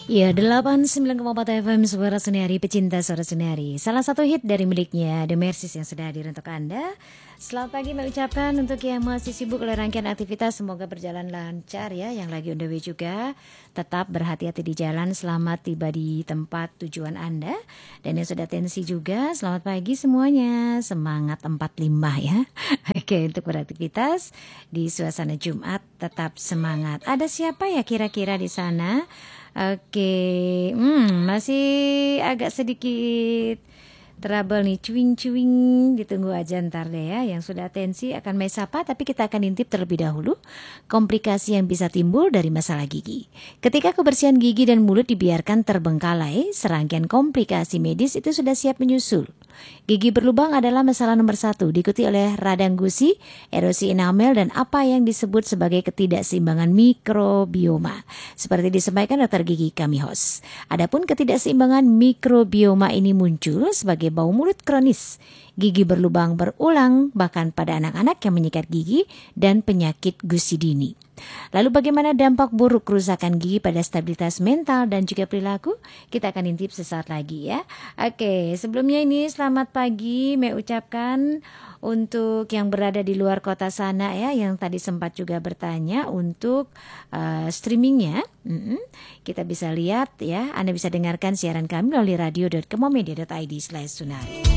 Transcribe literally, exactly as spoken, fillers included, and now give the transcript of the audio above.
Ya, delapan puluh sembilan koma empat F M Suara Sunari, pecinta Suara Sunari. Salah satu hit dari miliknya The Mercies yang sudah hadir untuk Anda. Selamat pagi mengucapkan untuk yang masih sibuk oleh rangkaian aktivitas, semoga berjalan lancar ya. Yang lagi on the way juga, tetap berhati-hati di jalan, selamat tiba di tempat tujuan Anda. Dan yang sudah tensi juga, selamat pagi semuanya. Semangat empat puluh lima ya. Oke, untuk beraktivitas di suasana Jumat tetap semangat. Ada siapa ya kira-kira di sana? Oke, hmm, masih agak sedikit trouble nih, cuing-cuing, ditunggu aja ntar deh ya. Yang sudah atensi akan Mai sapa, tapi kita akan intip terlebih dahulu komplikasi yang bisa timbul dari masalah gigi. Ketika kebersihan gigi dan mulut dibiarkan terbengkalai, serangkaian komplikasi medis itu sudah siap menyusul. Gigi berlubang adalah masalah nomor satu, diikuti oleh radang gusi, erosi enamel, dan apa yang disebut sebagai ketidakseimbangan mikrobioma. Seperti disampaikan dokter gigi kami host. Adapun ketidakseimbangan mikrobioma ini muncul sebagai bau mulut kronis, gigi berlubang berulang, bahkan pada anak-anak yang menyikat gigi, dan penyakit gusi dini. Lalu bagaimana dampak buruk kerusakan gigi pada stabilitas mental dan juga perilaku? Kita akan intip sesaat lagi ya. Oke, sebelumnya ini selamat pagi Mai ucapkan untuk yang berada di luar kota sana ya, yang tadi sempat juga bertanya untuk uh, streamingnya. Mm-mm. Kita bisa lihat ya, Anda bisa dengarkan siaran kami melalui radio dot kemomedia dot id slash sunari.